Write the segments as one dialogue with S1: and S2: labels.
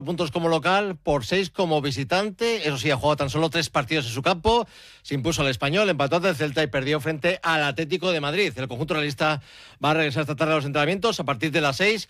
S1: puntos como local, por 6 como visitante. Eso sí, ha jugado tan solo 3 partidos en su campo. Se impuso al Español, empató ante el Celta y perdió frente al Atlético de Madrid. El conjunto realista va a regresar esta tarde a los entrenamientos a partir de las 6.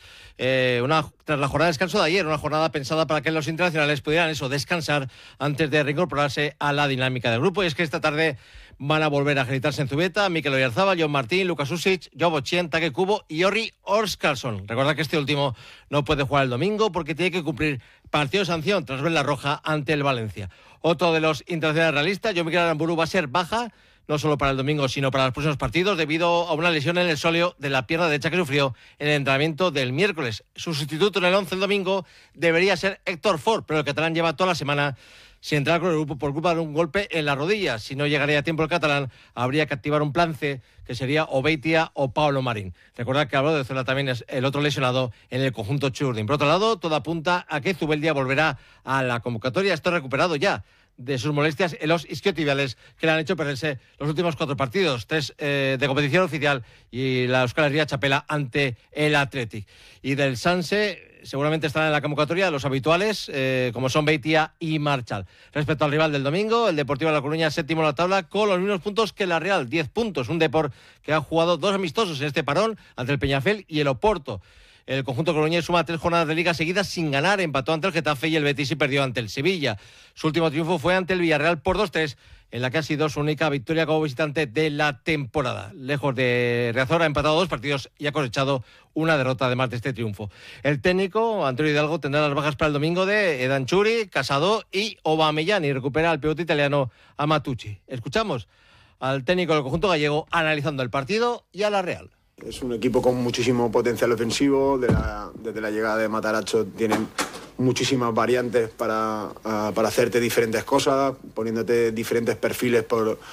S1: Tras la jornada de descanso de ayer, una jornada pensada para que los internacionales pudieran descansar antes de reincorporarse a la dinámica del grupo. Y es que esta tarde van a volver a ejercitarse en Zubeta Mikel Oyarzabal, John Martín, Lucas Usic, Jovo Chien, Take Kubo y Orri Oskarsson. Recordad que este último no puede jugar el domingo porque tiene que cumplir partido de sanción tras ver la roja ante el Valencia. Otro de los internacionales realistas, Jon Miquel Aramburu, va a ser baja no solo para el domingo, sino para los próximos partidos, debido a una lesión en el sóleo de la pierna derecha que sufrió en el entrenamiento del miércoles. Su sustituto en el 11 el domingo debería ser Héctor Ford, pero el catalán lleva toda la semana sin entrar con el grupo por culpa de un golpe en la rodilla. Si no llegaría a tiempo el catalán, habría que activar un plan C, que sería o Beitia o Pablo Marín. Recordad que habló de Zola también es el otro lesionado en el conjunto Txurdin. Por otro lado, todo apunta a que Zubeldia volverá a la convocatoria. Está recuperado ya de sus molestias en los isquiotibiales que le han hecho perderse los últimos 4 partidos, 3 de competición oficial y la Euskal Herria Txapela ante el Athletic. Y del Sanse seguramente estarán en la convocatoria los habituales, como son Beitia y Marchal. Respecto al rival del domingo, el Deportivo de La Coruña, séptimo en la tabla, con los mismos puntos que la Real, 10 puntos. Un Depor que ha jugado 2 amistosos en este parón, ante el Peñafel y el Oporto. El conjunto coruñés suma 3 jornadas de liga seguidas sin ganar, empató ante el Getafe y el Betis y perdió ante el Sevilla. Su último triunfo fue ante el Villarreal por 2-3, en la que ha sido su única victoria como visitante de la temporada. Lejos de Riazor, ha empatado 2 partidos y ha cosechado una derrota además de este triunfo. El técnico, Antonio Hidalgo, tendrá las bajas para el domingo de Edan Churi, Casado y Aubameyang, y recupera al pivote italiano Amatucci. Escuchamos al técnico del conjunto gallego analizando el partido y a la Real.
S2: Es un equipo con muchísimo potencial ofensivo. Desde la llegada de Matarazzo tienen muchísimas variantes para hacerte diferentes cosas, poniéndote diferentes perfiles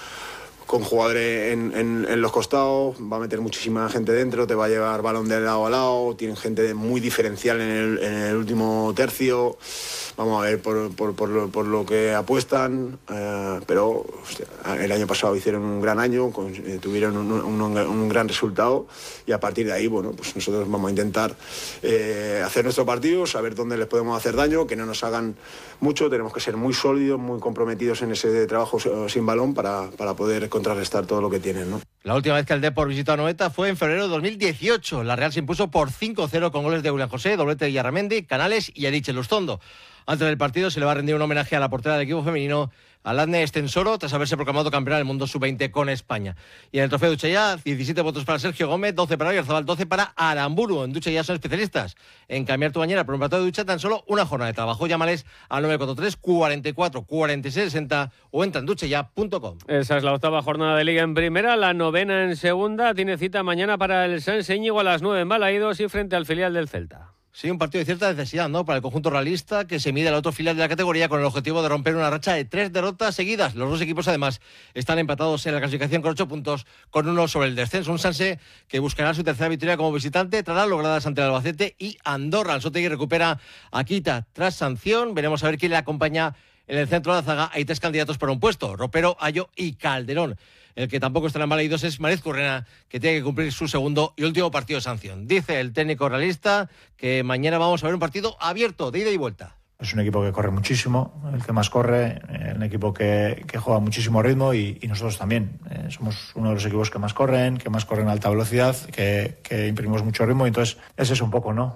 S2: con jugadores en los costados. Va a meter muchísima gente dentro, te va a llevar balón de lado a lado. Tienen gente muy diferencial en el último tercio. Vamos a ver por lo que apuestan, pero hostia, el año pasado hicieron un gran año, tuvieron un gran resultado, y a partir de ahí, bueno, pues nosotros vamos a intentar hacer nuestro partido, saber dónde les podemos hacer daño, que no nos hagan mucho. Tenemos que ser muy sólidos, muy comprometidos en ese trabajo sin balón para poder contrarrestar todo lo que tienen, ¿no?
S1: La última vez que el Depor visitó a Anoeta fue en febrero de 2018. La Real se impuso por 5-0 con goles de William José, doblete de Yarramendi, Canales y Eriche Lustondo. Antes del partido se le va a rendir un homenaje a la portera del equipo femenino, Aladne Estensoro, tras haberse proclamado campeona del mundo sub-20 con España. Y en el trofeo Duchaya, 17 votos para Sergio Gómez, 12 para Oyarzabal, 12 para Aramburu. En Duchaya son especialistas en cambiar tu bañera por un plato de ducha, tan solo una jornada de trabajo. Llámales al 943 44 46 60 o entra en duchaya.com.
S3: Esa es la 8ª jornada de Liga en Primera, la 9ª en Segunda. Tiene cita mañana para el Sanse Íñigo a las 9 en Balaídos y frente al filial del Celta.
S1: Sí, un partido de cierta necesidad, ¿no?, para el conjunto realista, que se mide al otro filial de la categoría con el objetivo de romper una racha de 3 derrotas seguidas. Los 2 equipos, además, están empatados en la clasificación con 8 puntos, con 1 sobre el descenso. Un Sanse que buscará su tercera victoria como visitante tras las logradas ante el Albacete y Andorra. El Sotegui recupera a Quita tras sanción. Veremos a ver quién le acompaña en el centro de la zaga. Hay 3 candidatos para un puesto: Ropero, Ayo y Calderón. El que tampoco estará en Balaídos es Marez Currena, que tiene que cumplir su segundo y último partido de sanción. Dice el técnico realista que mañana vamos a ver un partido abierto, de ida y vuelta.
S4: Es un equipo que corre muchísimo, el que más corre, un equipo que juega muchísimo ritmo, y nosotros también. Somos uno de los equipos que más corren a alta velocidad, que imprimimos mucho ritmo, y entonces ese es un poco, ¿no?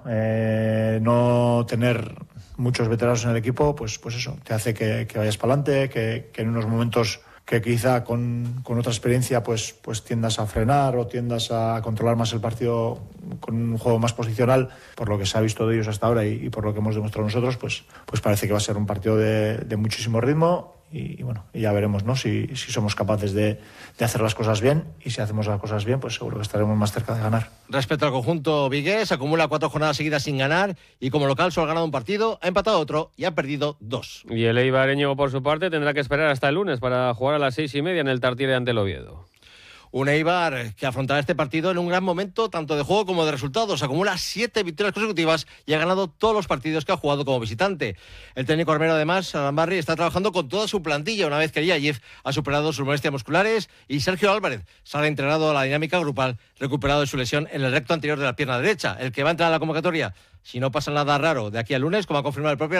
S4: No tener muchos veteranos en el equipo, pues eso, te hace que vayas para adelante, que en unos momentos que quizá con otra experiencia pues tiendas a frenar o tiendas a controlar más el partido con un juego más posicional. Por lo que se ha visto de ellos hasta ahora y por lo que hemos demostrado nosotros, pues parece que va a ser un partido de muchísimo ritmo, y bueno, ya veremos, ¿no?, si somos capaces de hacer las cosas bien, y si hacemos las cosas bien, pues seguro que estaremos más cerca de ganar.
S1: Respecto al conjunto vigués, acumula 4 jornadas seguidas sin ganar, y como local solo ha ganado un partido, ha empatado otro y ha perdido 2.
S3: Y el eibareño, por su parte, tendrá que esperar hasta el lunes para jugar a las 6:30 en el Tartiere ante el Oviedo.
S1: Un Eibar que afrontará este partido en un gran momento, tanto de juego como de resultados. Acumula 7 victorias consecutivas y ha ganado todos los partidos que ha jugado como visitante. El técnico armero, además, Arambarri, está trabajando con toda su plantilla, una vez que Yayev ha superado sus molestias musculares y Sergio Álvarez se ha entrenado a la dinámica grupal, recuperado de su lesión en el recto anterior de la pierna derecha. El que va a entrar a la convocatoria, si no pasa nada raro, de aquí al lunes, como ha confirmado el propio